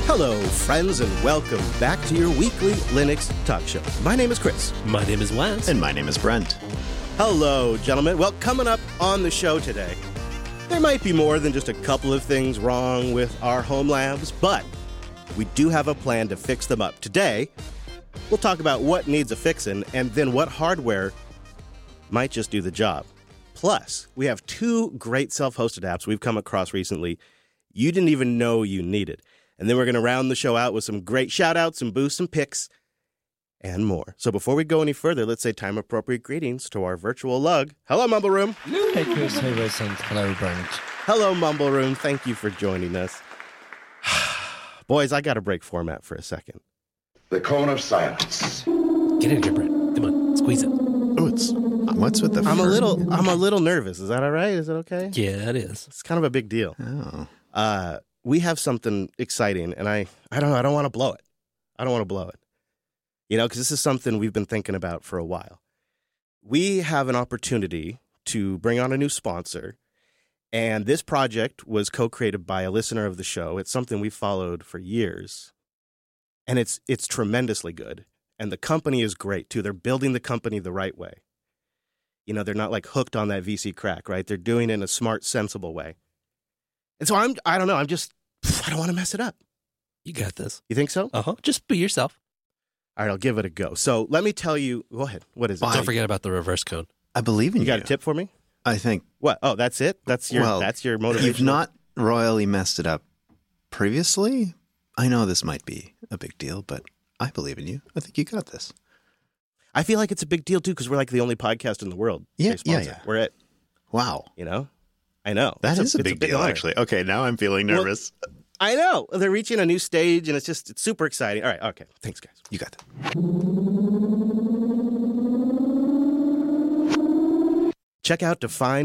Hello, friends, and welcome back to your weekly Linux talk show. My name is Chris. My name is Wes. And my name is Brent. Hello, gentlemen. Well, coming up on the show today, there might be more than just a couple of things wrong with our home labs, but we do have a plan to fix them up. Today, we'll talk about what needs a fixin' and then what hardware might just do the job. Plus, we have two great self-hosted apps we've come across recently you didn't even know you needed. And then we're going to round the show out with some great shout-outs, some boosts, some picks, and more. So before we go any further, let's say time-appropriate greetings to our virtual lug. Hello, Mumble Room. Hey, Chris. Hey, Wes. And hello, Brent. Hello, Mumble Room. Thank you for joining us. Boys, I got to break format for a second. The cone of silence. Get in here, Brent. Come on. Squeeze it. Oh, what's with the I'm a little nervous. Is that all right? Is it okay? Yeah, it is. It's kind of a big deal. Oh. We have something exciting, and I don't want to blow it. I don't want to blow it. You know, because this is something we've been thinking about for a while. We have an opportunity to bring on a new sponsor, and this project was co-created by a listener of the show. It's something we've followed for years, and it's tremendously good. And the company is great, too. They're building the company the right way. You know, they're not like hooked on that VC crack, right? They're doing it in a smart, sensible way. And so I don't know. I don't want to mess it up. You got this. You think so? Uh-huh. Just be yourself. All right, I'll give it a go. So let me tell you. Go ahead. What is it? Don't forget about the reverse code. I believe in you. You got a tip for me? I think. What? Oh, that's it? That's your motivation? You've not royally messed it up previously. I know this might be a big deal, but I believe in you. I think you got this. I feel like it's a big deal, too, because we're like the only podcast in the world. Yeah. We're it. Wow. You know? I know. That is a big deal, honor. actually. Okay, now I'm feeling nervous. Well, I know. They're reaching a new stage, and it's super exciting. All right. Okay. Thanks, guys. You got that. Check out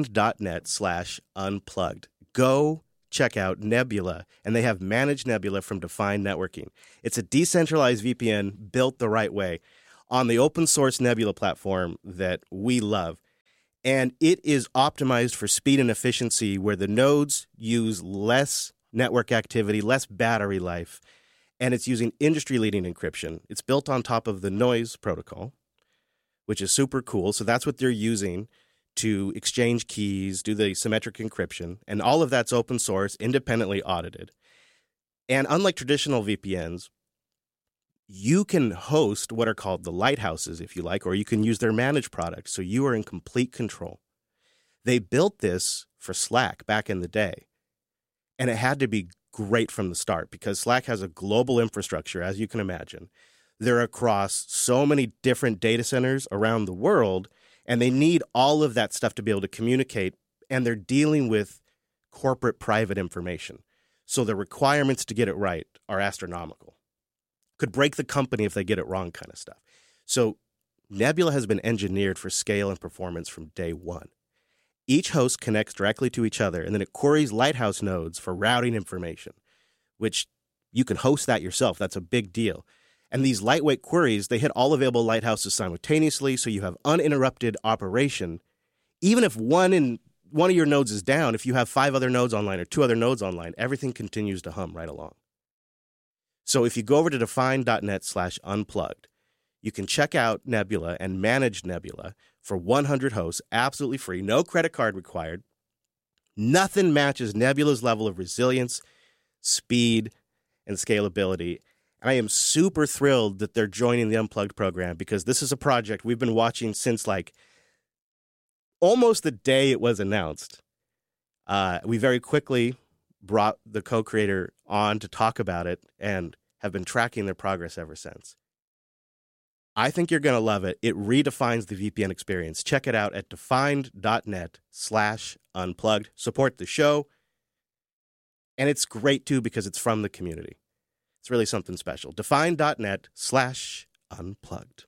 defined.net/unplugged. Go check out Nebula, and they have Managed Nebula from Defined Networking. It's a decentralized VPN built the right way on the open source Nebula platform that we love. And it is optimized for speed and efficiency where the nodes use less network activity, less battery life, and it's using industry-leading encryption. It's built on top of the noise protocol, which is super cool. So that's what they're using to exchange keys, do the symmetric encryption, and all of that's open source, independently audited. And unlike traditional VPNs, you can host what are called the lighthouses, if you like, or you can use their managed products, so you are in complete control. They built this for Slack back in the day, and it had to be great from the start because Slack has a global infrastructure, as you can imagine. They're across so many different data centers around the world, and they need all of that stuff to be able to communicate, and they're dealing with corporate private information. So the requirements to get it right are astronomical. Could break the company if they get it wrong kind of stuff. So Nebula has been engineered for scale and performance from day one. Each host connects directly to each other, and then it queries Lighthouse nodes for routing information, which you can host that yourself. That's a big deal. And these lightweight queries, they hit all available lighthouses simultaneously, so you have uninterrupted operation. Even if one of your nodes is down, if you have 5 other nodes online or 2 other nodes online, everything continues to hum right along. So if you go over to defined.net/unplugged, you can check out Nebula and manage Nebula for 100 hosts, absolutely free, no credit card required. Nothing matches Nebula's level of resilience, speed, and scalability. And I am super thrilled that they're joining the Unplugged program because this is a project we've been watching since like almost the day it was announced. We very quickly brought the co-creator on to talk about it and have been tracking their progress ever since. I think you're going to love it. It redefines the VPN experience. Check it out at defined.net/unplugged. Support the show. And it's great, too, because it's from the community. It's really something special. Defined.net/unplugged.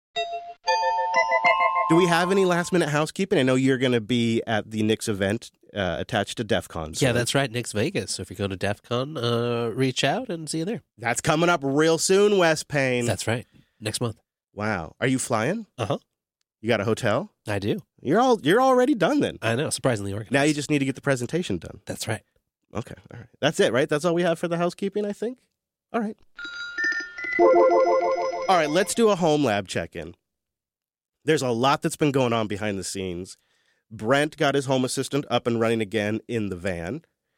Do we have any last-minute housekeeping? I know you're going to be at the Nix event attached to DEF CON. Yeah, that's right, Nix Vegas. So if you go to DEF CON, reach out and see you there. That's coming up real soon, Wes Payne. That's right. Next month. Wow. Are you flying? Uh-huh. You got a hotel? I do. You're already done then. I know. Surprisingly organized. Now you just need to get the presentation done. That's right. Okay. All right. That's it, right? That's all we have for the housekeeping, I think? All right. All right, let's do a home lab check-in. There's a lot that's been going on behind the scenes. Brent got his Home Assistant up and running again in the van,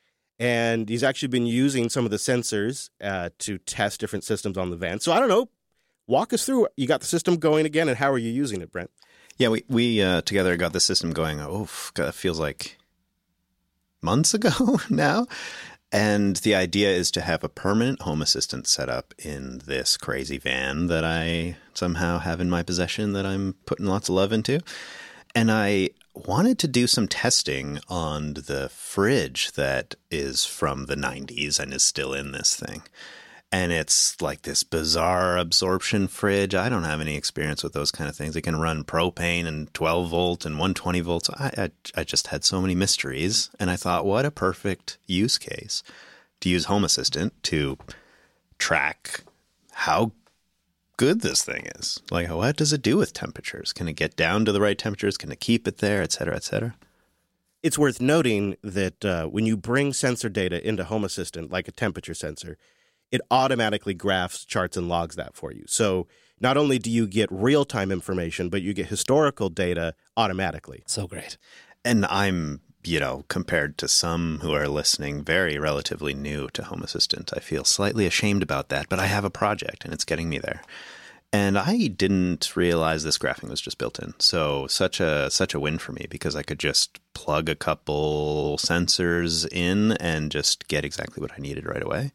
and he's actually been using some of the sensors to test different systems on the van. So I don't know, walk us through. You got the system going again, and how are you using it, Brent? Yeah, we together got the system going. God, it feels like months ago now. And the idea is to have a permanent Home Assistant set up in this crazy van that I somehow have in my possession that I'm putting lots of love into. And I wanted to do some testing on the fridge that is from the 90s and is still in this thing. And it's like this bizarre absorption fridge. I don't have any experience with those kind of things. It can run propane and 12 volt and 120 volts. I just had so many mysteries. And I thought, what a perfect use case to use Home Assistant to track how good this thing is. Like, what does it do with temperatures? Can it get down to the right temperatures? Can it keep it there, et cetera, et cetera? It's worth noting that when you bring sensor data into Home Assistant, like a temperature sensor, it automatically graphs, charts, and logs that for you. So not only do you get real-time information, but you get historical data automatically. So great. And I'm, compared to some who are listening, very relatively new to Home Assistant. I feel slightly ashamed about that, but I have a project and it's getting me there. And I didn't realize this graphing was just built in. So such a win for me because I could just plug a couple sensors in and just get exactly what I needed right away.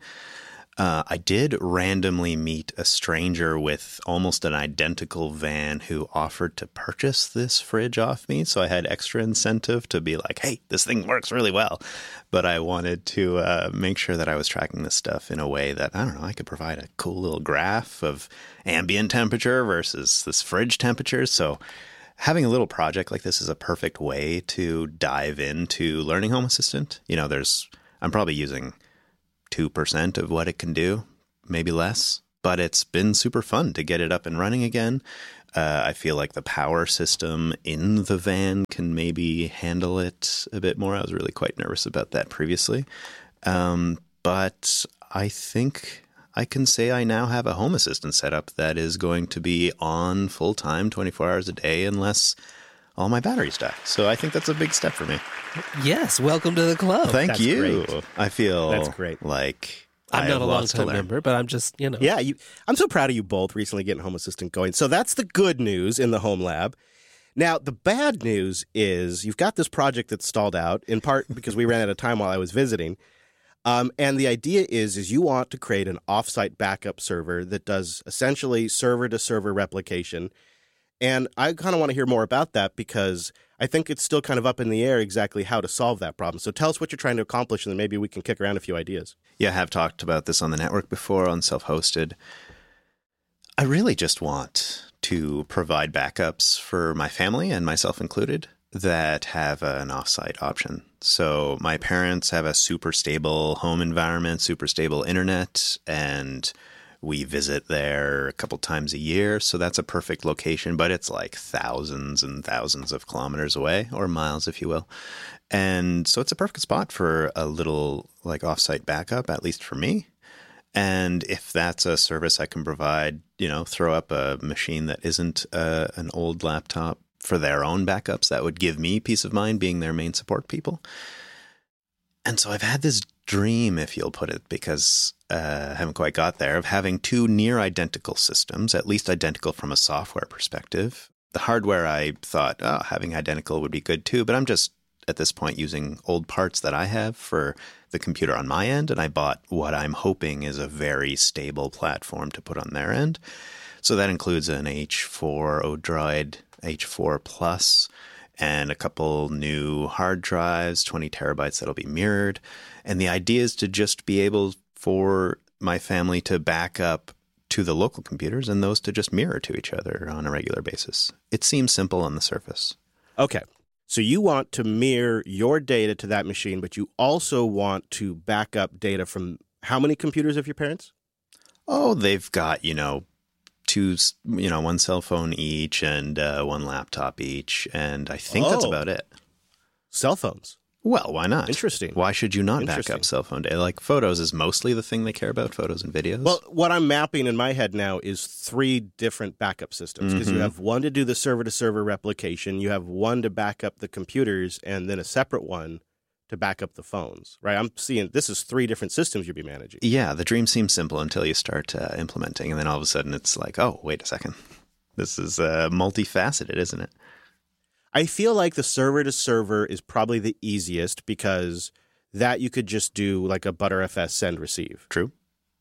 I did randomly meet a stranger with almost an identical van who offered to purchase this fridge off me. So I had extra incentive to be like, hey, this thing works really well. But I wanted to make sure that I was tracking this stuff in a way that, I could provide a cool little graph of ambient temperature versus this fridge temperature. So having a little project like this is a perfect way to dive into learning Home Assistant. I'm probably using 2% of what it can do, maybe less, but it's been super fun to get it up and running again. I feel like the power system in the van can maybe handle it a bit more. I was really quite nervous about that previously. But I think I can say I now have a Home Assistant setup that is going to be on full time, 24 hours a day, unless all my batteries die. So I think that's a big step for me. Yes, welcome to the club. Thank you. Great. I feel that's great. Like I'm not a long-time member, but I'm just, Yeah, I'm so proud of you both recently getting Home Assistant going. So that's the good news in the home lab. Now, the bad news is you've got this project that's stalled out, in part because we ran out of time while I was visiting. And the idea is you want to create an offsite backup server that does essentially server-to-server replication. And I kind of want to hear more about that because I think it's still kind of up in the air exactly how to solve that problem. So tell us what you're trying to accomplish, and then maybe we can kick around a few ideas. Yeah, I have talked about this on the network before, on self-hosted. I really just want to provide backups for my family, and myself included, that have an offsite option. So my parents have a super stable home environment, super stable internet, and we visit there a couple times a year, so that's a perfect location, but it's like thousands and thousands of kilometers away, or miles, if you will. And so it's a perfect spot for a little like offsite backup, at least for me. And if that's a service I can provide, throw up a machine that isn't an old laptop for their own backups, that would give me peace of mind being their main support people. And so I've had this dream, if you'll put it, because I haven't quite got there, of having two near identical systems, at least identical from a software perspective. The hardware, I thought, having identical would be good too, but I'm just at this point using old parts that I have for the computer on my end, and I bought what I'm hoping is a very stable platform to put on their end. So that includes an H4 Odroid H4 Plus, and a couple new hard drives, 20 terabytes that'll be mirrored. And the idea is to just be able for my family to back up to the local computers and those to just mirror to each other on a regular basis. It seems simple on the surface. Okay. So you want to mirror your data to that machine, but you also want to back up data from how many computers of your parents? Oh, they've got, two, one cell phone each and one laptop each. And I think that's about it. Cell phones. Well, why not? Interesting. Why should you not back Interesting. up cell phone data? Like, photos is mostly the thing they care about, photos and videos. Well, what I'm mapping in my head now is 3 different backup systems, because you have one to do the server-to-server replication, you have one to back up the computers, and then a separate one to back up the phones, right? I'm seeing this is 3 different systems you'll be managing. yeah, the dream seems simple until you start implementing, and then all of a sudden it's like, oh, wait a second. This is multifaceted, isn't it? I feel like the server-to-server is probably the easiest, because that you could just do like a Btrfs send-receive. True.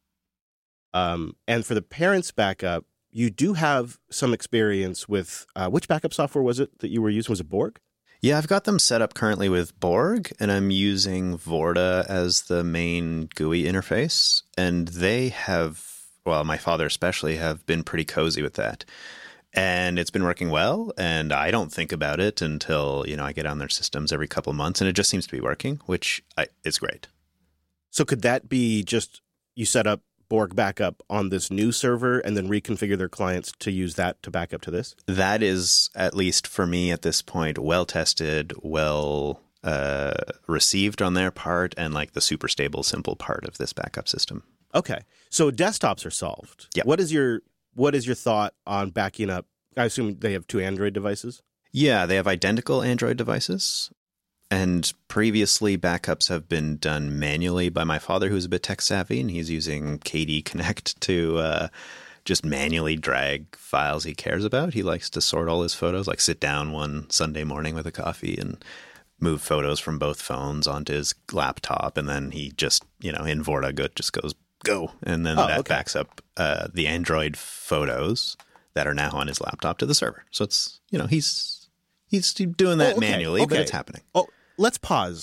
And for the parents' backup, you do have some experience with which backup software was it that you were using? Was it Borg? Yeah, I've got them set up currently with Borg, and I'm using Vorta as the main GUI interface. And they have, well, my father especially, have been pretty cozy with that. And it's been working well, and I don't think about it until, I get on their systems every couple of months, and it just seems to be working, which is great. So could that be just you set up Borg backup on this new server and then reconfigure their clients to use that to back up to this? That is, at least for me at this point, well tested, well received on their part, and like the super stable, simple part of this backup system. Okay. So desktops are solved. Yep. What is your thought on backing up? I assume they have 2 Android devices. Yeah, they have identical Android devices. And previously, backups have been done manually by my father, who's a bit tech savvy, and he's using KD Connect to just manually drag files he cares about. He likes to sort all his photos, like sit down one Sunday morning with a coffee and move photos from both phones onto his laptop. And then he just, in Vorta, just goes, go. And then backs up the Android photos that are now on his laptop to the server. So it's, he's doing that manually, but it's happening. Oh, let's pause.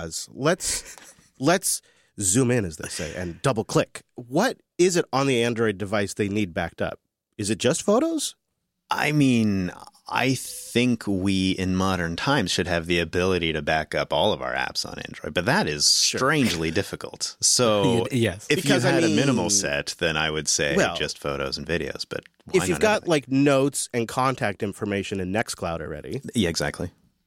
Let's zoom in, as they say, and double click. What is it on the Android device they need backed up? Is it just photos? I mean, I think we in modern times should have the ability to back up all of our apps on Android, but that is strangely difficult. So Yes. if Because, you had I a mean, minimal set, then I would say just photos and videos. But why if you've not got everything? like notes and contact information in Nextcloud already, Yeah, exactly.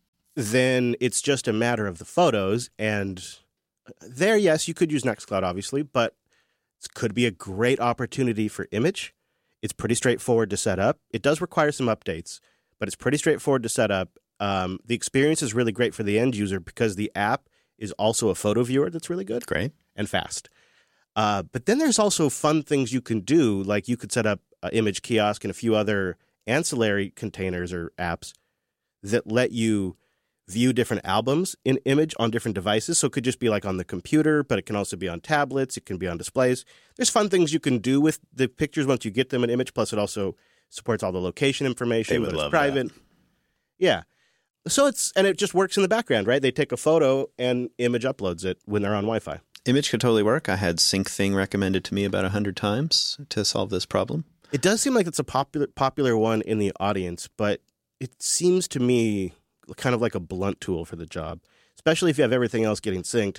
then it's just a matter of the photos. And there, yes, you could use Nextcloud, obviously, but it could be a great opportunity for image. It's pretty straightforward to set up. It does require some updates, but it's pretty straightforward to set up. The experience is really great for the end user because the app is also a photo viewer that's really good. Great. And fast. But then there's also fun things you can do, like you could set up an image kiosk and a few other ancillary containers or apps that let you view different albums in image on different devices. So it could just be like on the computer, but it can also be on tablets. It can be on displays. There's fun things you can do with the pictures once you get them in image. Plus, it also supports all the location information. They would whether it's love private. Yeah. So it just works in the background, right? They take a photo and image uploads it when they're on Wi-Fi. Image could totally work. I had SyncThing recommended to me about 100 times to solve this problem. It does seem like it's a popular one in the audience, but it seems to me kind of like a blunt tool for the job, especially if you have everything else getting synced.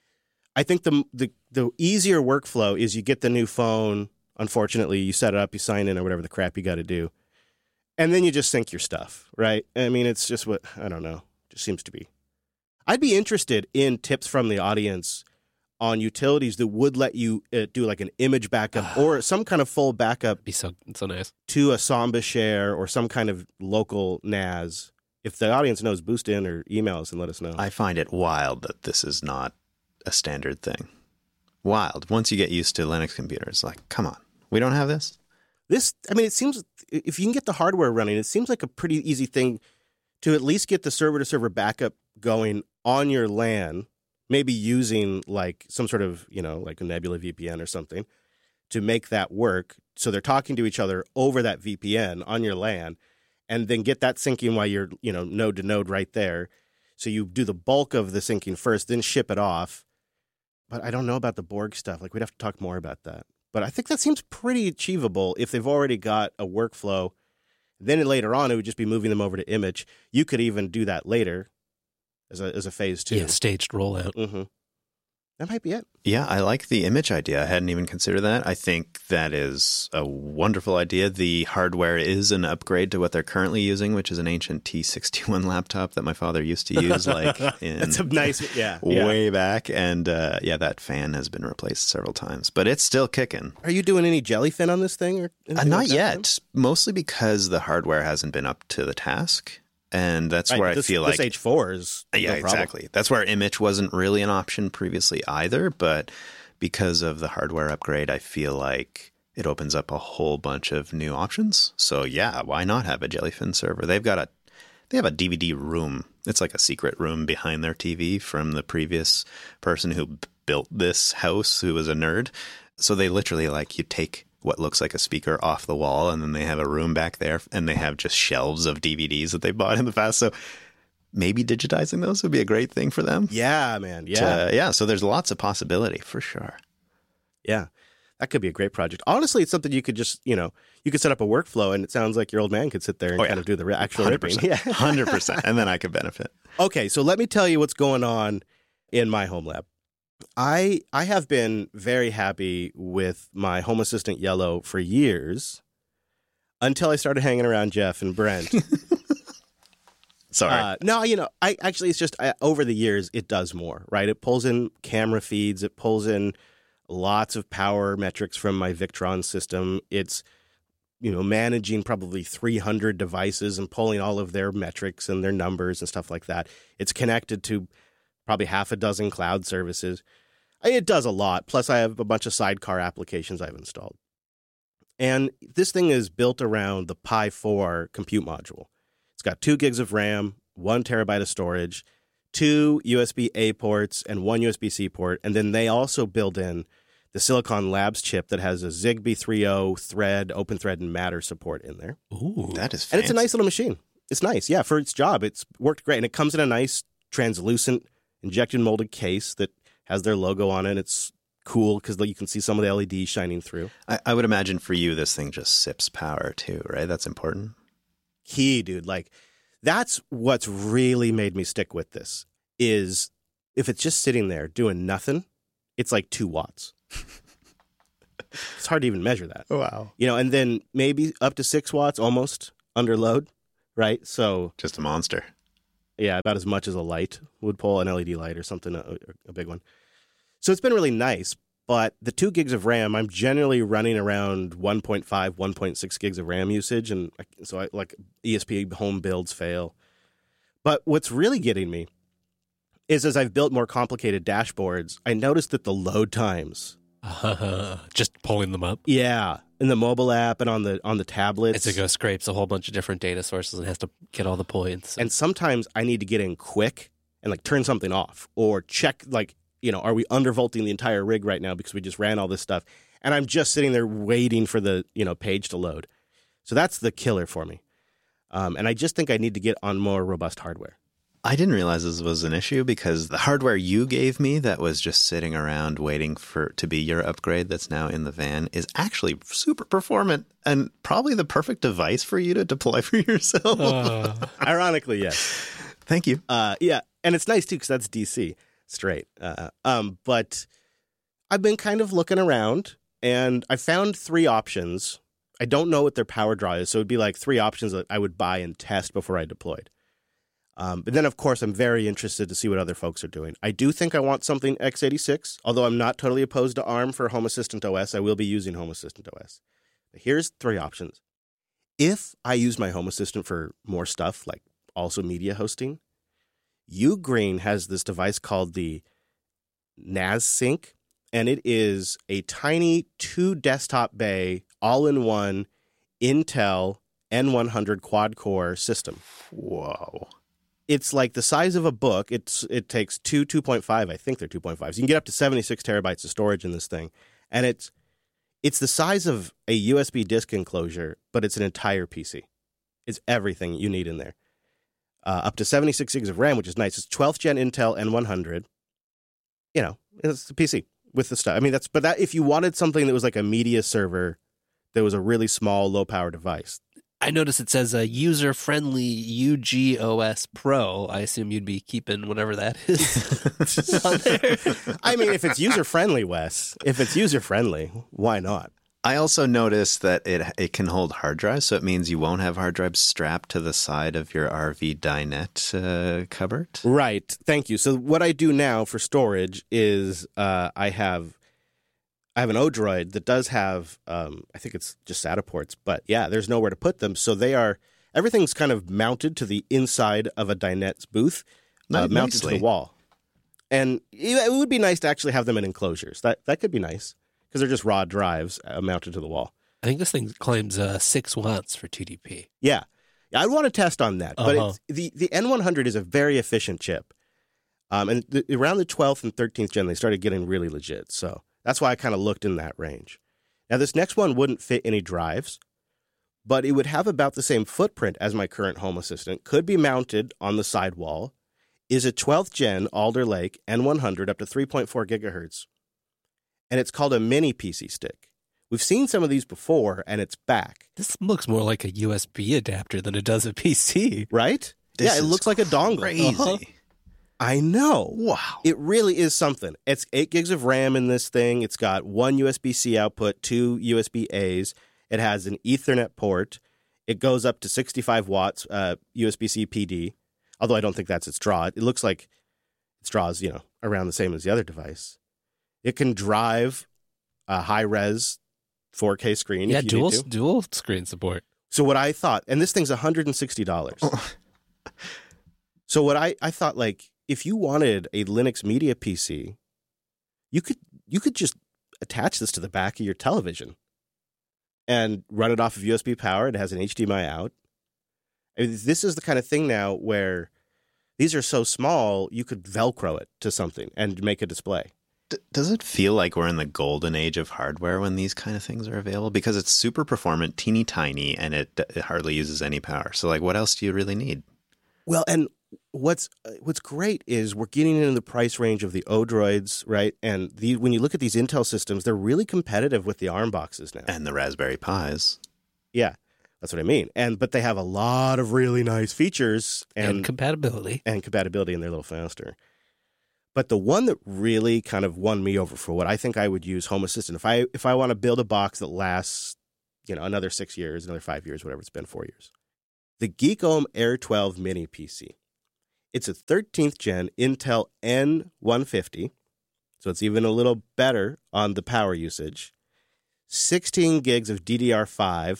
I think the easier workflow is you get the new phone. Unfortunately, you set it up, you sign in or whatever the crap you got to do, and then you just sync your stuff, right? I mean, it's just what, I don't know, just seems to be. I'd be interested in tips from the audience on utilities that would let you do like an image backup or some kind of full backup Be so nice. to a Samba share or some kind of local NAS. If the audience knows, boost in or email us and let us know. I find it wild that this is not a standard thing. Wild. Once you get used to Linux computers, like, come on, we don't have this? It seems, if you can get the hardware running, it seems like a pretty easy thing to at least get the server-to-server backup going on your LAN, maybe using like some sort of, like a Nebula VPN or something to make that work. So they're talking to each other over that VPN on your LAN, and then get that syncing while you're, node to node right there. So you do the bulk of the syncing first, then ship it off. But I don't know about the Borg stuff. Like, we'd have to talk more about that. But I think that seems pretty achievable if they've already got a workflow. Then later on, it would just be moving them over to image. You could even do that later as a phase 2. Yeah, staged rollout. Mm-hmm. That might be it. Yeah, I like the image idea. I hadn't even considered that. I think that is a wonderful idea. The hardware is an upgrade to what they're currently using, which is an ancient T61 laptop that my father used to use It's a nice, way back. And that fan has been replaced several times, but it's still kicking. Are you doing any jellyfin on this thing? Or Not yet, mostly because the hardware hasn't been up to the task. And that's where I feel like this H4 is no problem. Exactly. That's where image wasn't really an option previously either, but because of the hardware upgrade, I feel like it opens up a whole bunch of new options. So yeah, why not have a Jellyfin server? They have a DVD room. It's like a secret room behind their TV from the previous person who built this house, who was a nerd. So they literally you take what looks like a speaker off the wall, and then they have a room back there, and they have just shelves of DVDs that they bought in the past. So maybe digitizing those would be a great thing for them. Yeah, man. Yeah. So there's lots of possibility for sure. Yeah. That could be a great project. Honestly, it's something you could just, you could set up a workflow, and it sounds like your old man could sit there and kind of do the actual 100%, ripping. Yeah. 100%. And then I could benefit. Okay, so let me tell you what's going on in my home lab. I have been very happy with my Home Assistant Yellow for years until I started hanging around Jeff and Brent. Sorry. No, it's just over the years, it does more, right? It pulls in camera feeds. It pulls in lots of power metrics from my Victron system. It's, managing probably 300 devices and pulling all of their metrics and their numbers and stuff like that. It's connected to probably half a dozen cloud services. It does a lot. Plus, I have a bunch of sidecar applications I've installed. And this thing is built around the Pi 4 compute module. It's got 2 gigs of RAM, 1 terabyte of storage, 2 USB-A ports, and 1 USB-C port. And then they also build in the Silicon Labs chip that has a Zigbee 3.0 Thread, OpenThread, and Matter support in there. Ooh, that is fancy. And it's a nice little machine. It's nice. Yeah, for its job, it's worked great. And it comes in a nice translucent injection molded case that has their logo on it. It's cool because you can see some of the LEDs shining through. I would imagine for you, this thing just sips power too, right? That's important. Key, dude. That's what's really made me stick with this is if it's just sitting there doing nothing, it's like 2 watts. It's hard to even measure that. Wow. And then maybe up to 6 watts almost under load, right? So just a monster. Yeah, about as much as a light would pull, an LED light or something, a big one. So it's been really nice, but the 2 gigs of RAM, I'm generally running around 1.5, 1.6 gigs of RAM usage, and so ESP home builds fail. But what's really getting me is as I've built more complicated dashboards, I noticed that the load times... Just pulling them up? Yeah, in the mobile app and on the tablets. It goes scrapes a whole bunch of different data sources and has to get all the points. And sometimes I need to get in quick and turn something off or check are we undervolting the entire rig right now because we just ran all this stuff. And I'm just sitting there waiting for the page to load. So that's the killer for me. And I just think I need to get on more robust hardware. I didn't realize this was an issue because the hardware you gave me that was just sitting around waiting to be your upgrade that's now in the van is actually super performant and probably the perfect device for you to deploy for yourself. Ironically, yes. Thank you. Yeah, and it's nice too because that's DC straight. But I've been kind of looking around and I found 3 options. I don't know what their power draw is, so it'd be 3 options that I would buy and test before I deployed. But then, of course, I'm very interested to see what other folks are doing. I do think I want something x86, although I'm not totally opposed to ARM for Home Assistant OS. I will be using Home Assistant OS. But here's 3 options. If I use my Home Assistant for more stuff, like also media hosting, Ugreen has this device called the NASSync, and it is a tiny 2 desktop bay, all-in-one Intel N100 quad-core system. Whoa. It's like the size of a book. It takes 2.5. I think they're 2.5. So you can get up to 76 terabytes of storage in this thing. And it's the size of a USB disk enclosure, but it's an entire PC. It's everything you need in there. Up to 76 gigs of RAM, which is nice. It's 12th gen Intel N100. It's a PC with the stuff. I mean, if you wanted something that was like a media server that was a really small, low-power device, I notice it says a user-friendly UGOS Pro. I assume you'd be keeping whatever that is on there. I mean, if it's user-friendly, Wes, if it's user-friendly, why not? I also noticed that it can hold hard drives, so it means you won't have hard drives strapped to the side of your RV dinette cupboard. Right. Thank you. So what I do now for storage is I have an Odroid that does have, I think it's just SATA ports, but yeah, there's nowhere to put them. So everything's kind of mounted to the inside of a dinette's booth, mounted to the wall. And it would be nice to actually have them in enclosures. That could be nice. Because they're just raw drives mounted to the wall. I think this thing claims 6 watts for 2DP. Yeah. I'd want to test on that. But the N100 is a very efficient chip. And around the 12th and 13th gen, they started getting really legit. So that's why I kind of looked in that range. Now, this next one wouldn't fit any drives, but it would have about the same footprint as my current Home Assistant, could be mounted on the sidewall, is a 12th gen Alder Lake N100 up to 3.4 gigahertz. And it's called a mini PC stick. We've seen some of these before, and it's back. This looks more like a USB adapter than it does a PC. Right? Yeah, it looks like a dongle. Crazy. I know. Wow. It really is something. It's 8 gigs of RAM in this thing. It's got one USB-C output, 2 USB-As. It has an Ethernet port. It goes up to 65 watts USB-C PD, although I don't think that's its draw. It looks like its draw is, around the same as the other device. It can drive a high-res 4K screen. Yeah, if you need to. dual screen support. So what I thought, and this thing's $160. Oh. So what I thought, like, if you wanted a Linux media PC, you could just attach this to the back of your television and run it off of USB power. It has an HDMI out. I mean, this is the kind of thing now where these are so small, you could Velcro it to something and make a display. Does it feel like we're in the golden age of hardware when these kind of things are available? Because it's super performant, teeny tiny, and it hardly uses any power. So, like, what else do you really need? Well, and what's great is we're getting into the price range of the Odroids, right? And when you look at these Intel systems, they're really competitive with the ARM boxes now. And the Raspberry Pis. Yeah, that's what I mean. But they have a lot of really nice features And compatibility. And compatibility, and they're a little faster. But the one that really kind of won me over for what I think I would use Home Assistant, if I want to build a box that lasts, another 6 years, another 5 years, whatever it's been, 4 years. The Geekom Air 12 Mini PC. It's a 13th gen Intel N150, so it's even a little better on the power usage. 16 gigs of DDR5,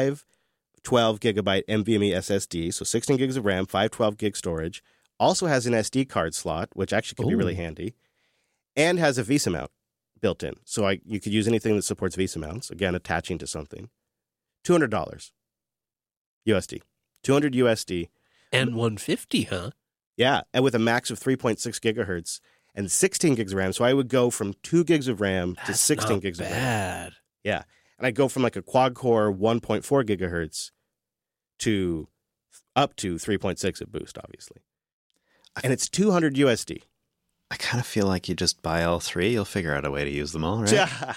512 gigabyte NVMe SSD, so 16 gigs of RAM, 512 gig storage. Also has an SD card slot, which actually can be really handy, and has a VESA mount built in. So you could use anything that supports VESA mounts, again, attaching to something. $200 USD. $200 USD. And 150, huh? Yeah, and with a max of 3.6 gigahertz and 16 gigs of RAM. So I would go from 2 gigs of RAM to 16 gigs of RAM. Bad. Yeah, and I'd go from like a quad-core 1.4 gigahertz to up to 3.6 at boost, obviously. And it's $200 USD. I kind of feel like you just buy all three. You'll figure out a way to use them all, right? Yeah.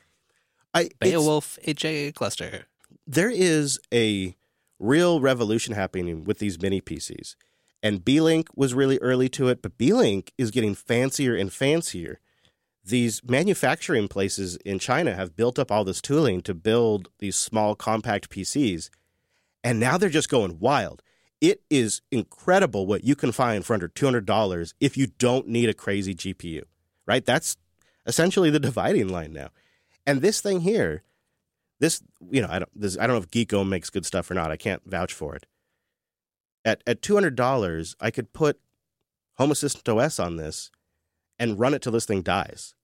Beowulf HA cluster. There is a real revolution happening with these mini PCs. And Beelink was really early to it, but Beelink is getting fancier and fancier. These manufacturing places in China have built up all this tooling to build these small, compact PCs. And now they're just going wild. It is incredible what you can find for under $200 if you don't need a crazy GPU, right? That's essentially the dividing line now. And this thing here, I don't know if Geekom makes good stuff or not. I can't vouch for it. At $200, I could put Home Assistant OS on this and run it till this thing dies.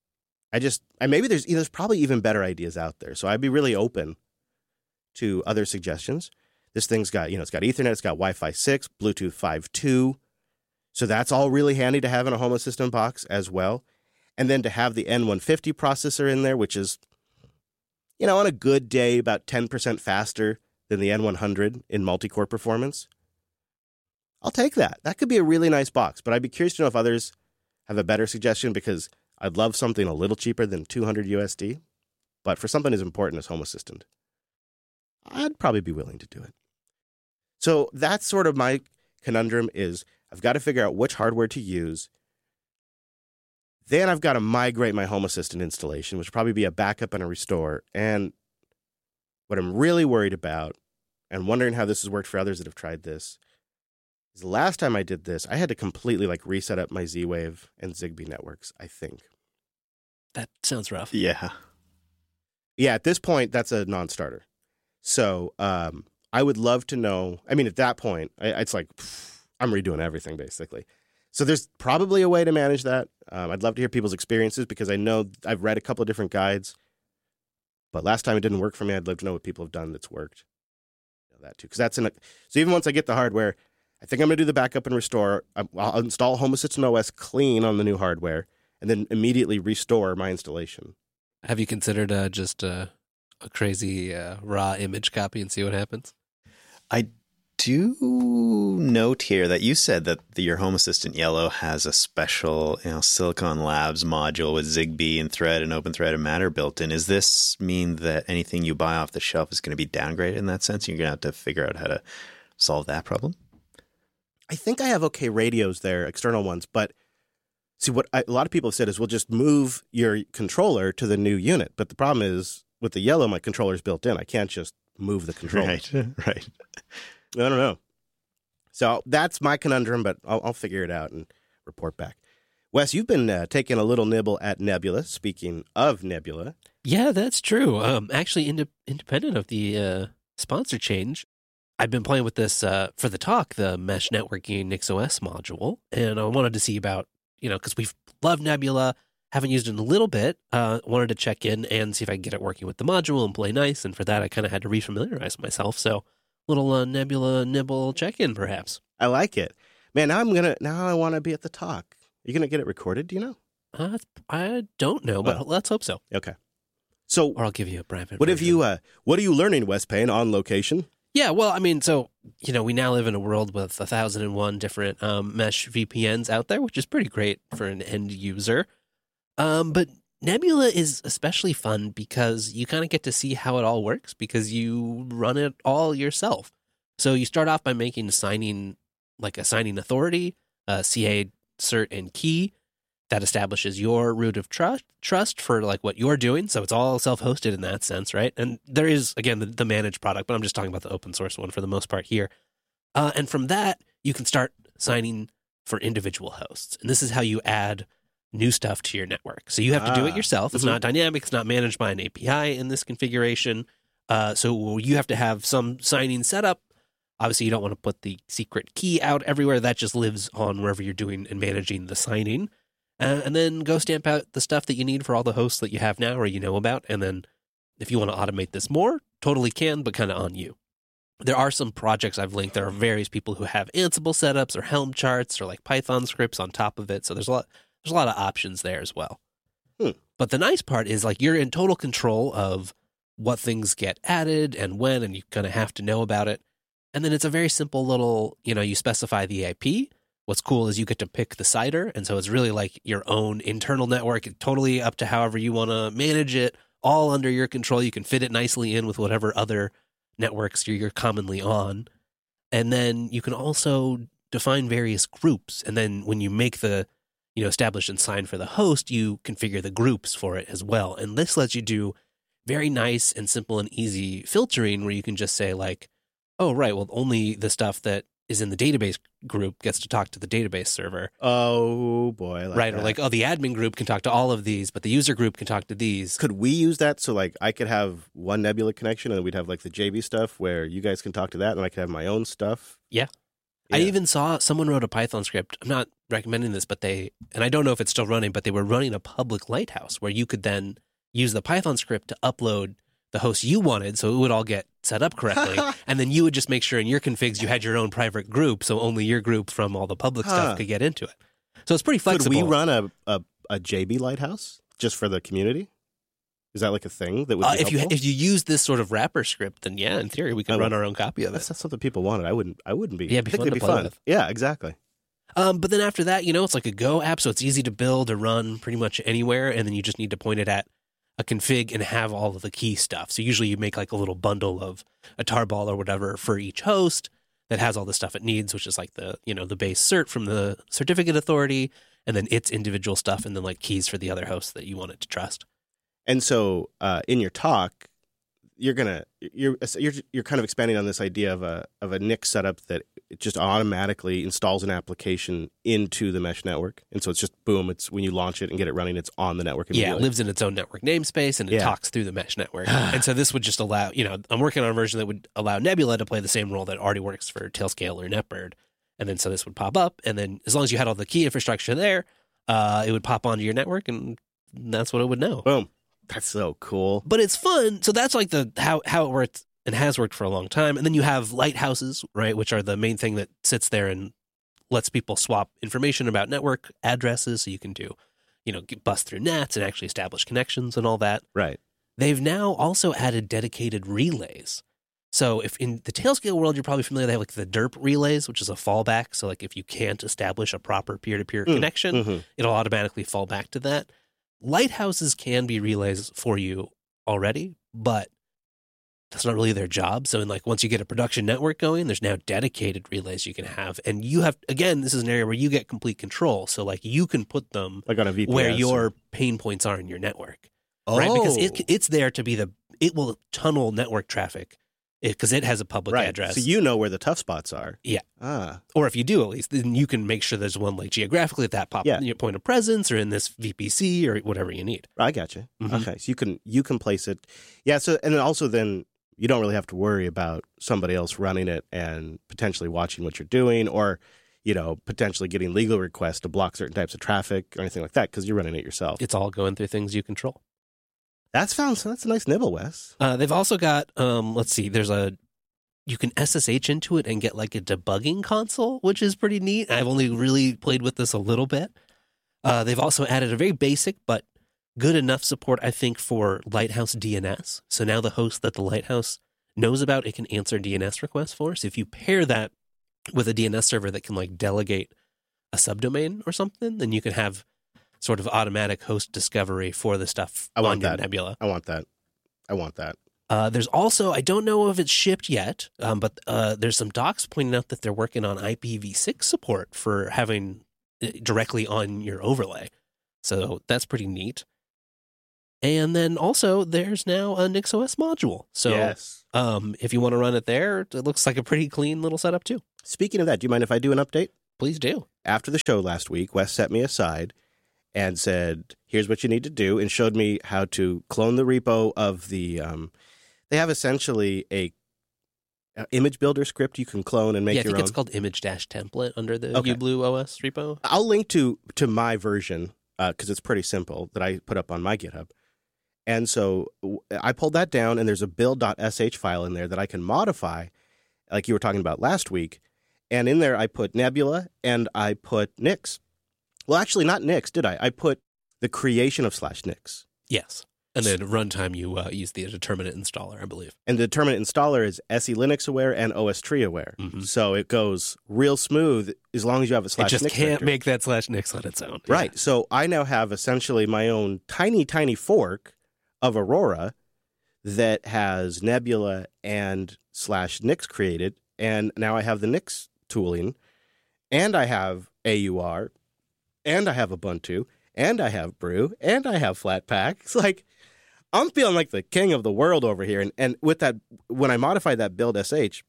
Maybe there's probably even better ideas out there. So I'd be really open to other suggestions. This thing's got, it's got Ethernet, it's got Wi-Fi 6, Bluetooth 5.2. So that's all really handy to have in a Home Assistant box as well. And then to have the N150 processor in there, which is, on a good day, about 10% faster than the N100 in multi-core performance. I'll take that. That could be a really nice box, but I'd be curious to know if others have a better suggestion because I'd love something a little cheaper than $200 USD. But for something as important as Home Assistant, I'd probably be willing to do it. So that's sort of my conundrum is I've got to figure out which hardware to use. Then I've got to migrate my Home Assistant installation, which will probably be a backup and a restore. And what I'm really worried about and wondering how this has worked for others that have tried this is the last time I did this, I had to completely reset up my Z-Wave and Zigbee networks, I think. That sounds rough. Yeah. Yeah, at this point, that's a non-starter. So I would love to know. I mean, at that point, it's like I'm redoing everything, basically. So there's probably a way to manage that. I'd love to hear people's experiences because I know I've read a couple of different guides. But last time it didn't work for me. I'd love to know what people have done that's worked. That too, because so even once I get the hardware, I think I'm going to do the backup and restore. I'll install Home Assistant OS clean on the new hardware and then immediately restore my installation. Have you considered just a crazy raw image copy and see what happens? I do note here that you said that your Home Assistant Yellow has a special, Silicon Labs module with Zigbee and Thread and OpenThread and Matter built in. Does this mean that anything you buy off the shelf is going to be downgraded in that sense? You're going to have to figure out how to solve that problem? I think I have okay radios there, external ones, but see what a lot of people have said is we'll just move your controller to the new unit. But the problem is with the Yellow, my controller's built in. I can't just move the controller. Right. I don't know. So that's my conundrum, but I'll figure it out and report back. Wes, you've been taking a little nibble at Nebula. Speaking of Nebula. Yeah, that's true. Actually, independent of the sponsor change, I've been playing with this for the talk, the Mesh Networking NixOS module, and I wanted to see about, because we've loved Nebula, haven't used it in a little bit, wanted to check in and see if I can get it working with the module and play nice, and for that I kind of had to refamiliarize myself, so little Nebula nibble check-in, perhaps. I like it. Man, now I want to be at the talk. Are you going to get it recorded, do you know? I don't know, but let's hope so. Okay. So, or I'll give you a private What version. What are you learning, Wes Payne, on location? Yeah, well, I mean, so, we now live in a world with 1,001 different mesh VPNs out there, which is pretty great for an end user. But Nebula is especially fun because you kind of get to see how it all works because you run it all yourself. So you start off by making assigning authority, CA, cert, and key that establishes your root of trust for what you're doing. So it's all self-hosted in that sense, right? And there is, again, the managed product, but I'm just talking about the open source one for the most part here. And from that, you can start signing for individual hosts. And this is how you add new stuff to your network. So you have to do it yourself. It's not dynamic. It's not managed by an API in this configuration. So you have to have some signing set up. Obviously, you don't want to put the secret key out everywhere. That just lives on wherever you're doing and managing the signing. And then go stamp out the stuff that you need for all the hosts that you have now or you know about. And then if you want to automate this more, totally can, but kind of on you. There are some projects I've linked. There are various people who have Ansible setups or Helm charts or Python scripts on top of it. So there's a lot of options there as well. But the nice part is you're in total control of what things get added and when, and you kind of have to know about it. And then it's a very simple little, you specify the IP. What's cool is you get to pick the CIDR. And so it's really your own internal network, totally up to however you want to manage it, all under your control. You can fit it nicely in with whatever other networks you're commonly on. And then you can also define various groups. And then when you make the establish and sign for the host, you configure the groups for it as well. And this lets you do very nice and simple and easy filtering where you can just say oh, right, well, only the stuff that is in the database group gets to talk to the database server. Oh, boy. Right, that. Or the admin group can talk to all of these, but the user group can talk to these. Could we use that so I could have one Nebula connection and we'd have the JB stuff where you guys can talk to that and I could have my own stuff? Yeah. I even saw someone wrote a Python script. I'm not recommending this, but and I don't know if it's still running, but they were running a public lighthouse where you could then use the Python script to upload the host you wanted so it would all get set up correctly. And then you would just make sure in your configs you had your own private group so only your group from all the public stuff could get into it. So it's pretty flexible. Could we run a JB lighthouse just for the community? Is that a thing that would be helpful? If you use this sort of wrapper script, then yeah, in theory we could run our own copy of it. That's something people wanted. I wouldn't be. Yeah, it'd be fun to play with. Yeah, exactly. But then after that, it's like a Go app, so it's easy to build or run pretty much anywhere, and then you just need to point it at a config and have all of the key stuff. So usually you make like a little bundle of a tarball or whatever for each host that has all the stuff it needs, which is like the, the base cert from the certificate authority, and then its individual stuff, and then like keys for the other hosts that you want it to trust. And so in your talk, you're kind of expanding on this idea of a Nix setup that it just automatically installs an application into the mesh network, and so it's just boom. It's when you launch it and get it running, it's on the network immediately. Yeah, it lives in its own network namespace and it talks through the mesh network. And so this would just allow, I'm working on a version that would allow Nebula to play the same role that already works for Tailscale or NetBird, and then so this would pop up, and then as long as you had all the key infrastructure there, it would pop onto your network, and that's what it would know. Boom. That's so cool. But it's fun. So that's like how it worked and has worked for a long time. And then you have lighthouses, right, which are the main thing that sits there and lets people swap information about network addresses. So you can do, bust through nets and actually establish connections and all that. Right. They've now also added dedicated relays. So if in the Tailscale world, you're probably familiar, they have like the DERP relays, which is a fallback. So like if you can't establish a proper peer-to-peer connection, it'll automatically fall back to that. Lighthouses can be relays for you already, but that's not really their job. So once you get a production network going, there's now dedicated relays you can have. And you have, again, this is an area where you get complete control. So like you can put them like on a VPS where your pain points are in your network. Right? Because it's there to be it will tunnel network traffic because it has a public address. So you know where the tough spots are. Yeah. Ah. Or if you do, at least, then you can make sure there's one like geographically at that your point of presence or in this VPC or whatever you need. I got you. Okay. So you can place it. Yeah. So, and then also then you don't really have to worry about somebody else running it and potentially watching what you're doing or, potentially getting legal requests to block certain types of traffic or anything like that because you're running it yourself. It's all going through things you control. That's a nice nibble, Wes. They've also got, let's see, you can SSH into it and get like a debugging console, which is pretty neat. I've only really played with this a little bit. They've also added a very basic but good enough support, I think, for Lighthouse DNS. So now the host that the Lighthouse knows about, it can answer DNS requests for. So if you pair that with a DNS server that can like delegate a subdomain or something, then you can have sort of automatic host discovery for the stuff on your Nebula. I want that. There's also, I don't know if it's shipped yet, but there's some docs pointing out that they're working on IPv6 support for having it directly on your overlay. So that's pretty neat. And then also there's now a NixOS module. So yes. If you want to run it there, it looks like a pretty clean little setup too. Speaking of that, do you mind if I do an update? Please do. After the show last week, Wes set me aside and said, here's what you need to do, and showed me how to clone the repo of the, they have essentially a image builder script you can clone and make your own. I think it's called image-template under the uBlue OS repo. I'll link to my version because it's pretty simple that I put up on my GitHub. And so I pulled that down, and there's a build.sh file in there that I can modify, like you were talking about last week. And in there, I put Nebula and I put Nix. Well, actually, not Nix, did I? I put the creation of /Nix. Yes. And then runtime, you use the determinate installer, I believe. And the determinate installer is SE Linux aware and OS tree aware. Mm-hmm. So it goes real smooth as long as you have a /Nix. It just can't make that /Nix on its own. Right. Yeah. So I now have essentially my own tiny, tiny fork of Aurora that has Nebula and /Nix created. And now I have the Nix tooling, and I have AUR, and I have Ubuntu, and I have Brew, and I have Flatpak. It's like, I'm feeling like the king of the world over here. And with that, when I modify that build sh,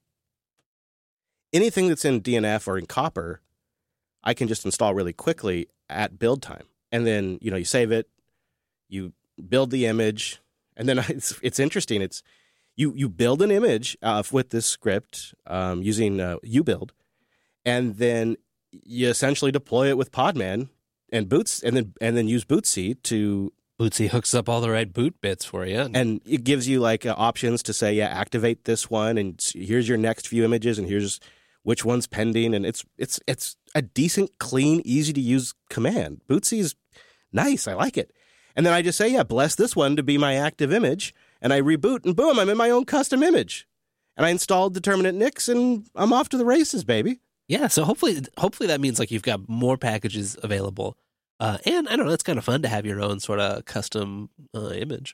anything that's in DNF or in Copper, I can just install really quickly at build time. And then, you save it, you build the image, and then it's interesting. It's you build an image with this script using ubuild, and then you essentially deploy it with Podman and Boots, and then use Bootsy to. Bootsy hooks up all the right boot bits for you, and it gives you like options to say, activate this one, and here's your next few images, and here's which one's pending, and it's a decent, clean, easy to use command. Bootsy is nice. I like it. And then I just say, bless this one to be my active image. And I reboot, and boom, I'm in my own custom image. And I installed determinate Nix, and I'm off to the races, baby. Yeah, so hopefully that means like you've got more packages available. And I don't know, it's kind of fun to have your own sort of custom image.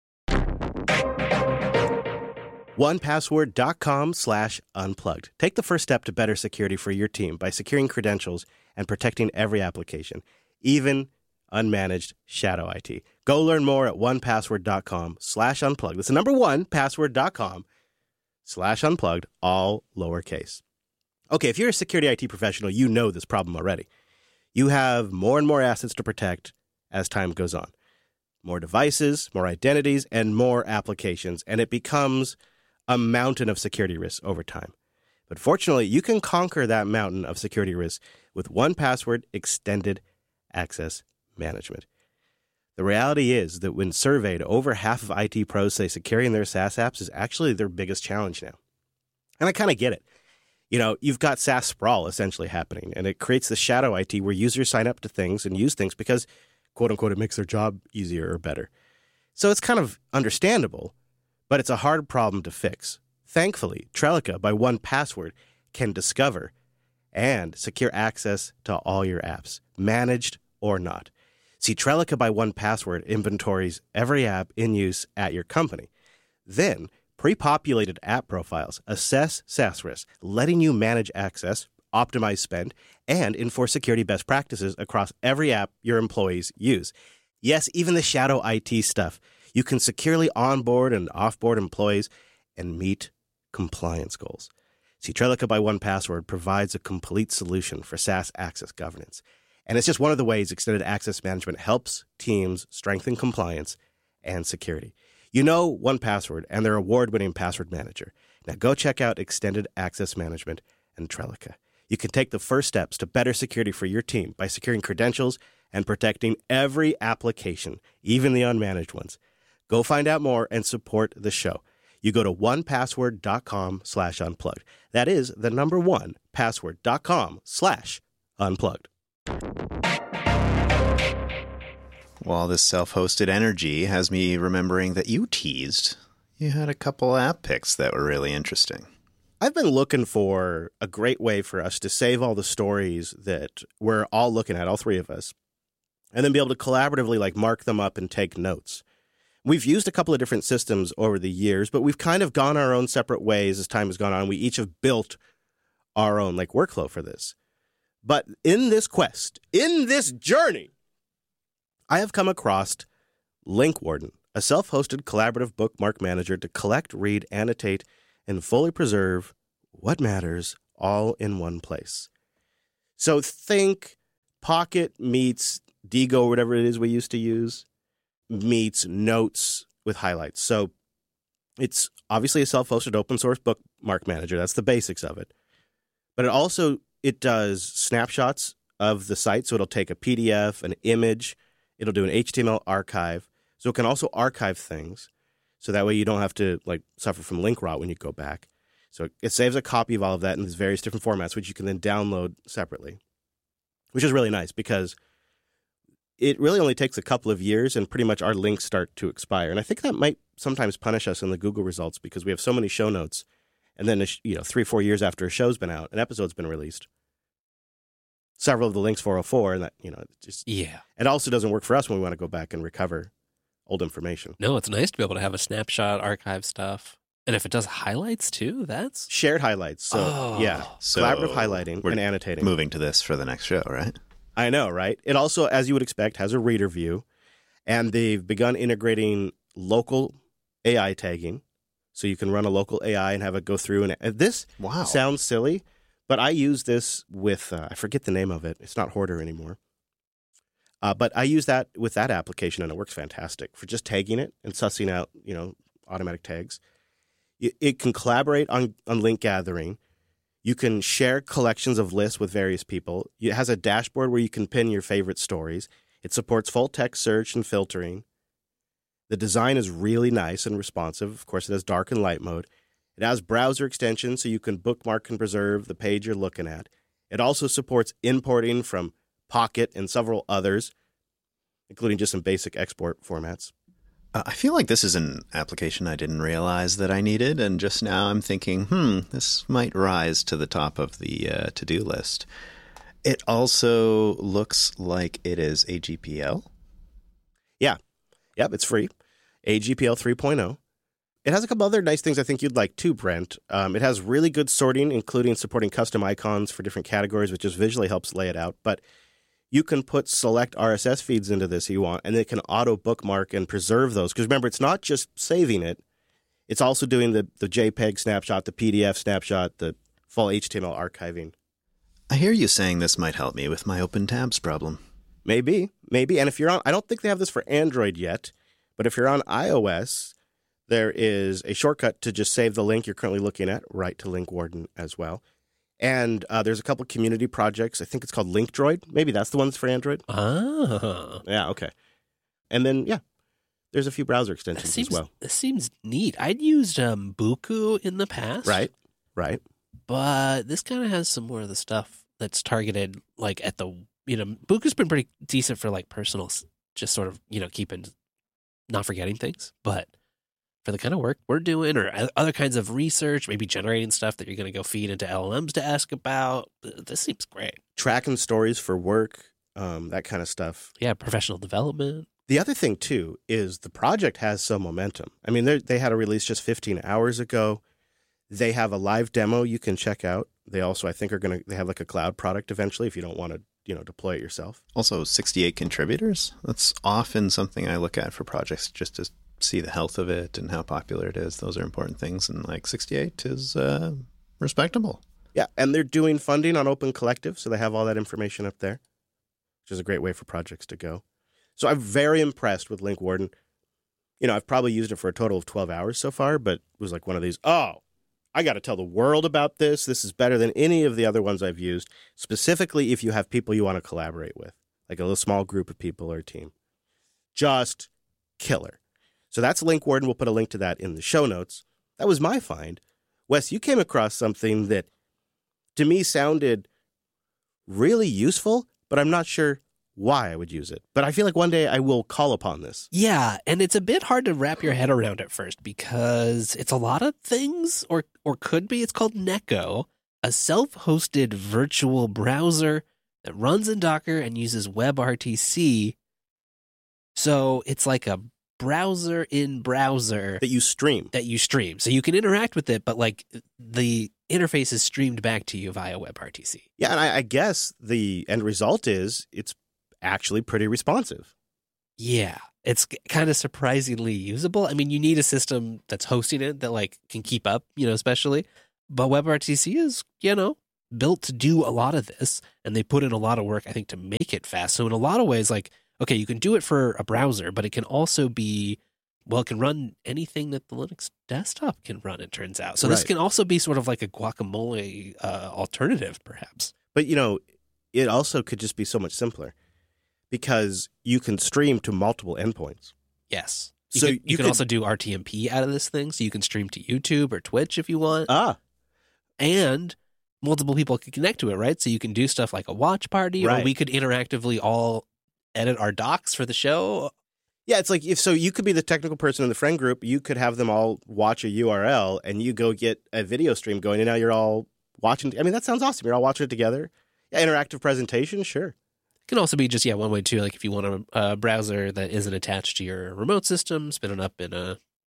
1Password.com/unplugged. Take the first step to better security for your team by securing credentials and protecting every application, even unmanaged shadow IT. Go learn more at 1Password.com/unplugged. That's the number 1Password.com/unplugged, all lowercase. Okay, if you're a security IT professional, you know this problem already. You have more and more assets to protect as time goes on. More devices, more identities, and more applications, and it becomes a mountain of security risks over time. But fortunately, you can conquer that mountain of security risks with 1Password Extended Access Management. The reality is that when surveyed, over half of IT pros say securing their SaaS apps is actually their biggest challenge now. And I kind of get it. You know, you've got SaaS sprawl essentially happening, and it creates the shadow IT where users sign up to things and use things because, quote unquote, it makes their job easier or better. So it's kind of understandable, but it's a hard problem to fix. Thankfully, Trellica by 1Password can discover and secure access to all your apps, managed or not. See, Trellica by 1Password inventories every app in use at your company. Then, pre-populated app profiles assess SaaS risks, letting you manage access, optimize spend, and enforce security best practices across every app your employees use. Yes, even the shadow IT stuff. You can securely onboard and offboard employees and meet compliance goals. See, Trellica by 1Password provides a complete solution for SaaS access governance. And it's just one of the ways Extended Access Management helps teams strengthen compliance and security. You know 1Password and their award-winning password manager. Now go check out Extended Access Management and Trellica. You can take the first steps to better security for your team by securing credentials and protecting every application, even the unmanaged ones. Go find out more and support the show. You go to 1Password.com/unplugged. That is the number 1Password.com/unplugged. Well, this self-hosted energy has me remembering that you teased you had a couple app picks that were really interesting. I've been looking for a great way for us to save all the stories that we're all looking at, all three of us, and then be able to collaboratively mark them up and take notes. We've used a couple of different systems over the years, but we've kind of gone our own separate ways as time has gone on. We each have built our own workflow for this. But in this quest, in this journey, I have come across LinkWarden, a self-hosted collaborative bookmark manager to collect, read, annotate, and fully preserve what matters all in one place. So think Pocket meets Digo, or whatever it is we used to use, meets Notes with highlights. So it's obviously a self-hosted open source bookmark manager. That's the basics of it. But it does snapshots of the site. So it'll take a PDF, an image. It'll do an HTML archive. So it can also archive things. So that way you don't have to suffer from link rot when you go back. So it saves a copy of all of that in these various different formats, which you can then download separately, which is really nice because it really only takes a couple of years and pretty much our links start to expire. And I think that might sometimes punish us in the Google results because we have so many show notes. And then, 3-4 years after a show's been out, an episode's been released, several of the links 404, and that, it also doesn't work for us when we want to go back and recover old information. No, it's nice to be able to have a snapshot, archive stuff. And if it does highlights too, that's shared highlights. So, So collaborative highlighting and annotating. Moving to this for the next show, right? I know, right? It also, as you would expect, has a reader view, and they've begun integrating local AI tagging. So you can run a local AI and have it go through. And this sounds silly, but I use this with, I forget the name of it. It's not Hoarder anymore. But I use that with that application, and it works fantastic for just tagging it and sussing out, automatic tags. It can collaborate on link gathering. You can share collections of lists with various people. It has a dashboard where you can pin your favorite stories. It supports full text search and filtering. The design is really nice and responsive. Of course, it has dark and light mode. It has browser extensions so you can bookmark and preserve the page you're looking at. It also supports importing from Pocket and several others, including just some basic export formats. I feel like this is an application I didn't realize that I needed, and just now I'm thinking, this might rise to the top of the to-do list. It also looks like it is AGPL. Yeah. Yep, it's free. AGPL 3.0. It has a couple other nice things I think you'd like too, Brent. It has really good sorting, including supporting custom icons for different categories, which just visually helps lay it out. But you can put select RSS feeds into this if you want, and it can auto bookmark and preserve those. Because remember, it's not just saving it. It's also doing the JPEG snapshot, the PDF snapshot, the full HTML archiving. I hear you saying this might help me with my open tabs problem. Maybe. And if you're on, I don't think they have this for Android yet, but if you're on iOS, there is a shortcut to just save the link you're currently looking at, right to Link Warden as well. And there's a couple community projects. I think it's called LinkDroid. Maybe that's the one that's for Android. Ah. Yeah, okay. And then, yeah, there's a few browser extensions as well. This seems neat. I'd used Buku in the past. Right. But this kind of has some more of the stuff that's targeted, like, at the, Buku's been pretty decent for, like, personal, just sort of, keeping, not forgetting things. But for the kind of work we're doing or other kinds of research, maybe generating stuff that you're going to go feed into LLMs to ask about, this seems great. Tracking stories for work, that kind of stuff. Yeah, professional development. The other thing, too, is the project has some momentum. I mean, they had a release just 15 hours ago. They have a live demo you can check out. They also, I think, they have like a cloud product eventually if you don't want to, deploy it yourself. Also, 68 contributors. That's often something I look at for projects just to see the health of it and how popular it is. Those are important things. And like 68 is respectable. Yeah. And they're doing funding on Open Collective. So they have all that information up there, which is a great way for projects to go. So I'm very impressed with Link Warden. I've probably used it for a total of 12 hours so far, but it was like one of these, I got to tell the world about this. This is better than any of the other ones I've used, specifically if you have people you want to collaborate with, like a little small group of people or a team. Just killer. So that's Link Warden. We'll put a link to that in the show notes. That was my find. Wes, you came across something that to me sounded really useful, but I'm not sure why I would use it. But I feel like one day I will call upon this. Yeah, and it's a bit hard to wrap your head around at first because it's a lot of things, or could be. It's called Neko, a self-hosted virtual browser that runs in Docker and uses WebRTC. So it's like a browser in browser that you stream. So you can interact with it, but like the interface is streamed back to you via WebRTC. Yeah, and I guess the end result is it's actually pretty responsive. Yeah, it's kind of surprisingly usable. I mean, you need a system that's hosting it that like can keep up, especially. But WebRTC is, built to do a lot of this, and they put in a lot of work, I think, to make it fast. So in a lot of ways, like, okay, you can do it for a browser, but it can also be, it can run anything that the Linux desktop can run, it turns out. So this can also be sort of like a guacamole alternative, perhaps. But, it also could just be so much simpler because you can stream to multiple endpoints. Yes. You can also do RTMP out of this thing, so you can stream to YouTube or Twitch if you want. And multiple people can connect to it, right? So you can do stuff like a watch party, or we could interactively all edit our docs for the show. Yeah, it's like you could be the technical person in the friend group. You could have them all watch a URL, and you go get a video stream going, and now you're all watching. I mean, that sounds awesome. You're all watching it together. Yeah, interactive presentation, sure. It can also be just, one way too. Like if you want a browser that isn't attached to your remote system, spin it up in a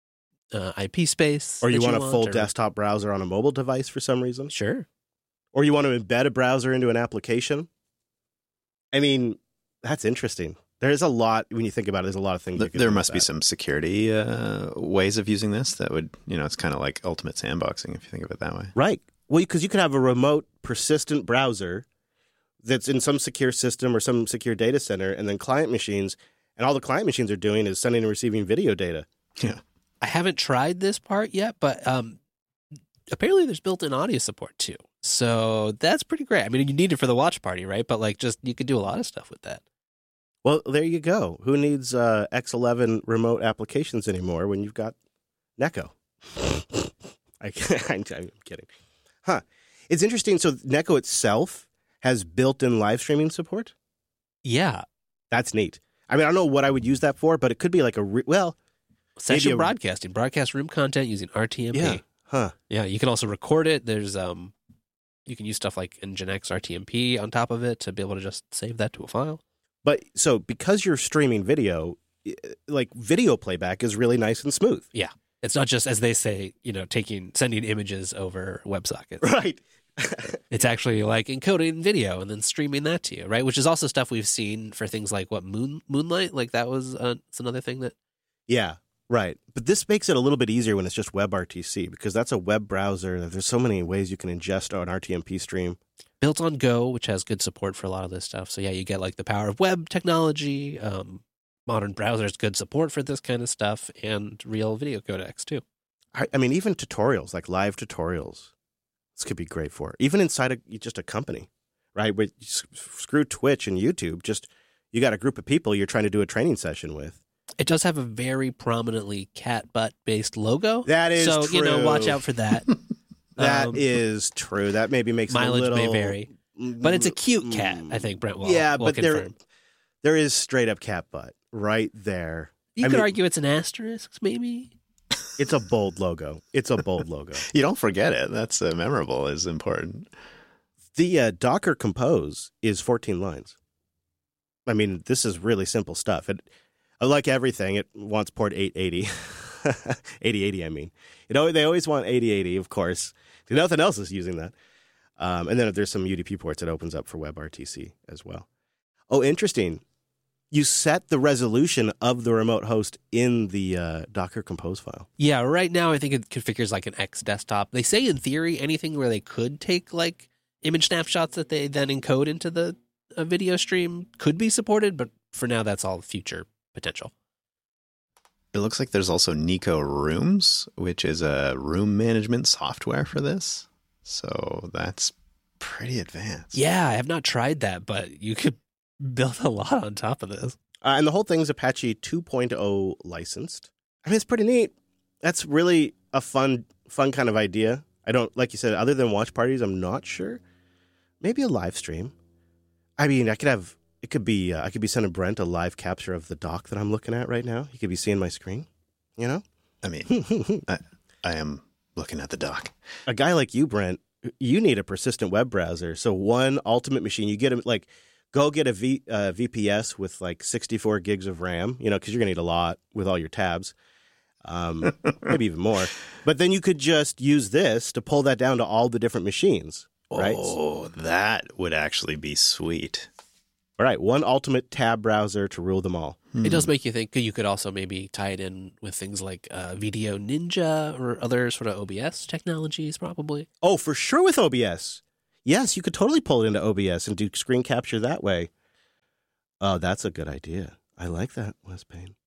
IP space. Or you want a full desktop browser on a mobile device for some reason. Sure. Or you want to embed a browser into an application. I mean, that's interesting. There's a lot, when you think about it, there's a lot of things. There must be some security ways of using this that would, it's kind of like ultimate sandboxing if you think of it that way. Right. Well, because you could have a remote persistent browser that's in some secure system or some secure data center, and then client machines, and all the client machines are doing is sending and receiving video data. Yeah. I haven't tried this part yet, but apparently there's built-in audio support too. So that's pretty great. I mean, you need it for the watch party, right? But you could do a lot of stuff with that. Well, there you go. Who needs X11 remote applications anymore when you've got Neko? I'm kidding. Huh. It's interesting. So Neko itself has built-in live streaming support? Yeah. That's neat. I mean, I don't know what I would use that for, but it could be like session broadcasting, broadcast room content using RTMP. Yeah. Huh. Yeah, you can also record it. There's You can use stuff like Nginx RTMP on top of it to be able to just save that to a file. But so because you're streaming video, like video playback is really nice and smooth. Yeah. It's not just, as they say, sending images over WebSockets. Right. It's actually like encoding video and then streaming that to you, right? Which is also stuff we've seen for things like Moonlight. Like that was it's another thing that. Yeah, right. But this makes it a little bit easier when it's just WebRTC because that's a web browser. There's so many ways you can ingest an RTMP stream. Built on Go, which has good support for a lot of this stuff. So yeah, you get like the power of web technology, modern browsers, good support for this kind of stuff, and real video codecs too. I mean, even tutorials, like live tutorials. This could be great for it. Even inside just a company, right? Where you screw Twitch and YouTube, just you got a group of people you're trying to do a training session with. It does have a very prominently cat butt based logo. That is so, true. Watch out for that. That is true. That maybe makes mileage it a little... may vary. But it's a cute cat, I think Brent will confirm. There is straight up cat butt right there. You could argue it's an asterisk, maybe. It's a bold logo. It's a bold logo. You don't forget it. That's memorable is important. The Docker Compose is 14 lines. I mean, this is really simple stuff. Like everything, it wants port 880. 8080, I mean. They always want 8080, of course. Nothing else is using that. And then if there's some UDP ports, it opens up for WebRTC as well. Oh, interesting. You set the resolution of the remote host in the Docker Compose file. Yeah, right now I think it configures like an X desktop. They say in theory anything where they could take like image snapshots that they then encode into the video stream could be supported, but for now that's all future potential. It looks like there's also Nico Rooms, which is a room management software for this. So that's pretty advanced. Yeah, I have not tried that, but you could build a lot on top of this. And the whole thing's Apache 2.0 licensed. I mean, it's pretty neat. That's really a fun kind of idea. I don't, like you said, other than watch parties, I'm not sure. Maybe a live stream. I mean, I could be sending Brent a live capture of the dock that I'm looking at right now. He could be seeing my screen, I mean, I am looking at the dock. A guy like you, Brent, you need a persistent web browser. So one ultimate machine, you get go get a VPS with like 64 gigs of RAM, because you're going to need a lot with all your tabs, maybe even more. But then you could just use this to pull that down to all the different machines, right? Oh, that would actually be sweet. All right, one ultimate tab browser to rule them all. It does make you think you could also maybe tie it in with things like Video Ninja or other sort of OBS technologies, probably. Oh, for sure with OBS. Yes, you could totally pull it into OBS and do screen capture that way. Oh, that's a good idea. I like that, Wes Payne.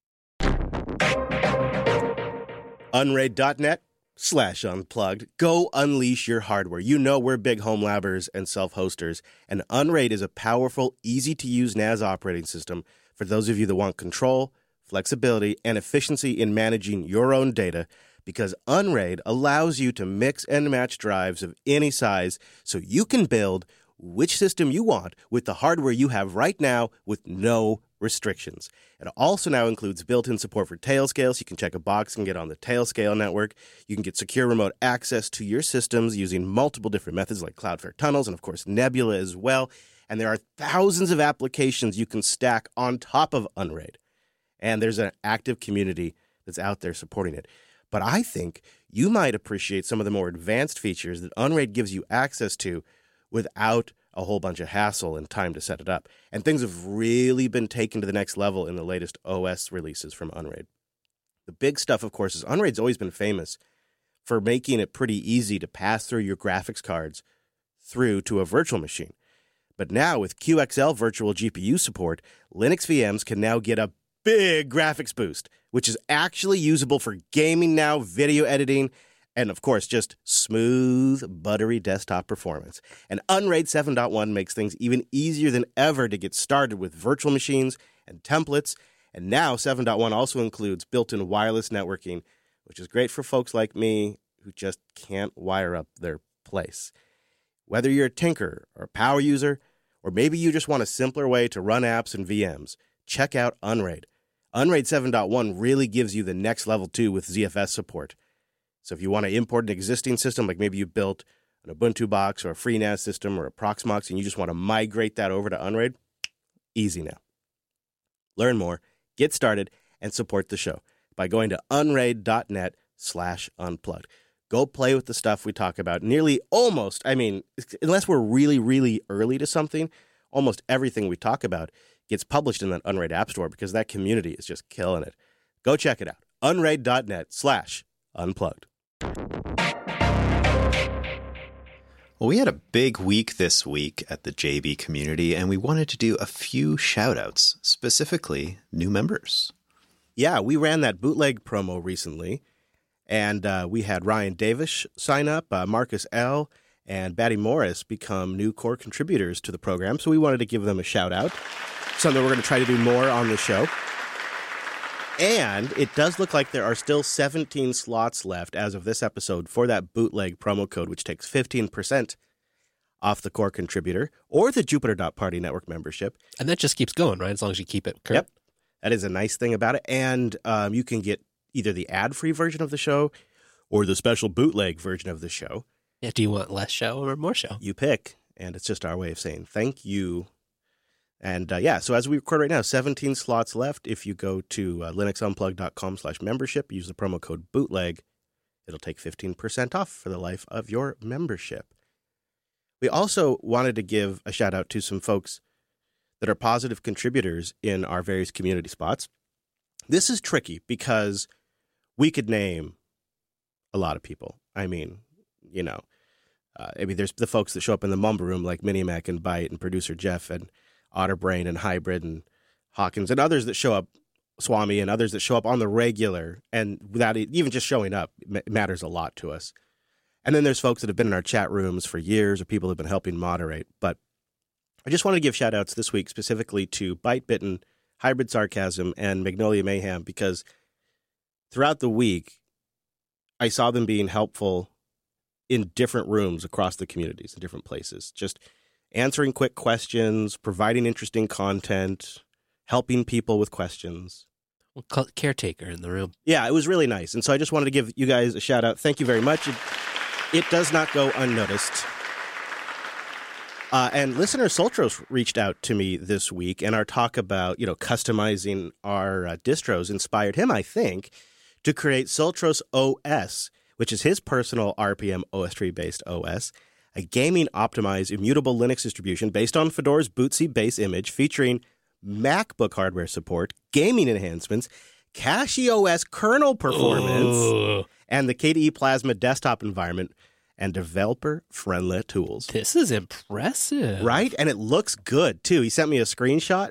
Unraid.net/unplugged. Go unleash your hardware. We're big home labbers and self-hosters, and Unraid is a powerful, easy-to-use NAS operating system for those of you that want control, flexibility, and efficiency in managing your own data, because Unraid allows you to mix and match drives of any size so you can build which system you want with the hardware you have right now with no restrictions. It also now includes built-in support for Tailscale, so you can check a box and get on the Tailscale network. You can get secure remote access to your systems using multiple different methods like Cloudflare tunnels and, of course, Nebula as well. And there are thousands of applications you can stack on top of Unraid. And there's an active community that's out there supporting it. But I think you might appreciate some of the more advanced features that Unraid gives you access to without a whole bunch of hassle and time to set it up. And things have really been taken to the next level in the latest OS releases from Unraid. The big stuff, of course, is Unraid's always been famous for making it pretty easy to pass through your graphics cards through to a virtual machine. But now with QXL virtual GPU support, Linux VMs can now get a big graphics boost, which is actually usable for gaming now, video editing, and of course, just smooth, buttery desktop performance. And Unraid 7.1 makes things even easier than ever to get started with virtual machines and templates. And now 7.1 also includes built-in wireless networking, which is great for folks like me who just can't wire up their place. Whether you're a tinker or a power user, or maybe you just want a simpler way to run apps and VMs, check out Unraid. Unraid 7.1 really gives you the next level too with ZFS support. So if you want to import an existing system, like maybe you built an Ubuntu box or a FreeNAS system or a Proxmox, and you just want to migrate that over to Unraid, easy now. Learn more, get started, and support the show by going to unraid.net/unplugged. Go play with the stuff we talk about. Unless we're really, really early to something, almost everything we talk about gets published in that Unraid App Store because that community is just killing it. Go check it out. unraid.net/unplugged. Well, we had a big week this week at the JB community, and we wanted to do a few shout-outs, specifically new members. Yeah, we ran that bootleg promo recently, and we had Ryan Davis sign up, Marcus L., and Batty Morris become new core contributors to the program, so we wanted to give them a shout-out, something we're going to try to do more on the show. And it does look like there are still 17 slots left as of this episode for that bootleg promo code, which takes 15% off the core contributor or the Jupiter.Party network membership. And that just keeps going, right? As long as you keep it current. Yep. That is a nice thing about it. And you can get either the ad-free version of the show or the special bootleg version of the show. Yeah. Do you want less show or more show? You pick. And it's just our way of saying thank you. And so as we record right now, 17 slots left. If you go to linuxunplugged.com/membership, use the promo code bootleg, it'll take 15% off for the life of your membership. We also wanted to give a shout out to some folks that are positive contributors in our various community spots. This is tricky because we could name a lot of people. There's the folks that show up in the Mumble Room like Minimac and Byte and producer Jeff and Otterbrain and Hybrid and Hawkins and others that show up, Swami and others that show up on the regular, and without even just showing up matters a lot to us. And then there's folks that have been in our chat rooms for years or people who have been helping moderate. But I just want to give shout outs this week specifically to Byte Bitten, Hybrid Sarcasm, and Magnolia Mayhem, because throughout the week I saw them being helpful in different rooms across the communities in different places, just answering quick questions, providing interesting content, helping people with questions. We'll call it caretaker in the room. Yeah, it was really nice. And so I just wanted to give you guys a shout out. Thank you very much. It does not go unnoticed. And listener Soltros reached out to me this week, and our talk about, customizing our distros inspired him, I think, to create Soltros OS, which is his personal RPM OS tree-based OS, a gaming-optimized immutable Linux distribution based on Fedora's Bootsy base image, featuring MacBook hardware support, gaming enhancements, CachyOS kernel performance, and the KDE Plasma desktop environment, and developer-friendly tools. This is impressive. Right? And it looks good, too. He sent me a screenshot,